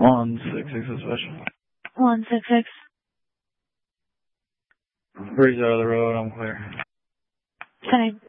166 special. 166. Breeze out of the road, I'm clear. 10